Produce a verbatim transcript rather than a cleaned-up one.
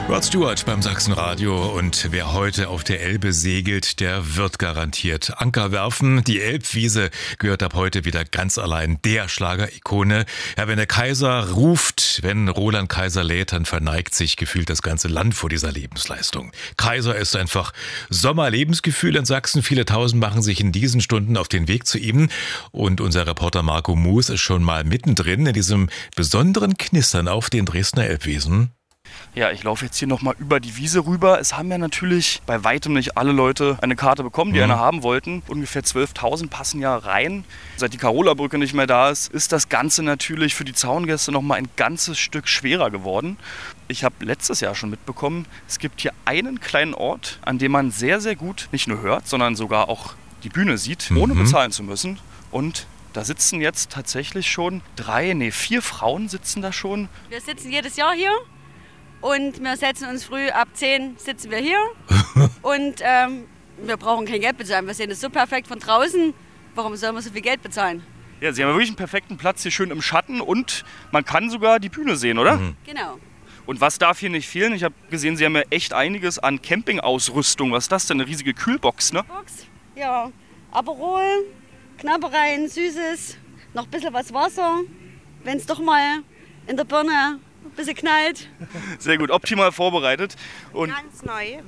Rod Stewart beim Sachsenradio, und wer heute auf der Elbe segelt, der wird garantiert Anker werfen. Die Elbwiese gehört ab heute wieder ganz allein der Schlagerikone. Ja, wenn der Kaiser ruft, wenn Roland Kaiser lädt, dann verneigt sich gefühlt das ganze Land vor dieser Lebensleistung. Kaiser ist einfach Sommerlebensgefühl in Sachsen. Viele Tausend machen sich in diesen Stunden auf den Weg zu ihm. Und unser Reporter Marco Moos ist schon mal mittendrin in diesem besonderen Knistern auf den Dresdner Elbwiesen. Ja, ich laufe jetzt hier nochmal über die Wiese rüber. Es haben ja natürlich bei weitem nicht alle Leute eine Karte bekommen, die mhm. eine haben wollten. Ungefähr zwölftausend passen ja rein. Seit die Carola-Brücke nicht mehr da ist, ist das Ganze natürlich für die Zaungäste nochmal ein ganzes Stück schwerer geworden. Ich habe letztes Jahr schon mitbekommen, es gibt hier einen kleinen Ort, an dem man sehr, sehr gut nicht nur hört, sondern sogar auch die Bühne sieht, mhm. ohne bezahlen zu müssen. Und da sitzen jetzt tatsächlich schon drei, nee, vier Frauen sitzen da schon. Wir sitzen jedes Jahr hier. Und wir setzen uns früh, ab zehn sitzen wir hier und ähm, wir brauchen kein Geld bezahlen. Wir sehen es so perfekt von draußen. Warum sollen wir so viel Geld bezahlen? Ja, Sie haben wirklich einen perfekten Platz hier schön im Schatten und man kann sogar die Bühne sehen, oder? Mhm. Genau. Und was darf hier nicht fehlen? Ich habe gesehen, Sie haben ja echt einiges an Campingausrüstung. Was ist das denn? Eine riesige Kühlbox, ne? Box, ja, Aperol, Knabbereien, Süßes, noch ein bisschen was Wasser. Wenn es doch mal in der Birne ein bisschen knallt. Sehr gut, optimal vorbereitet. Und ganz neu,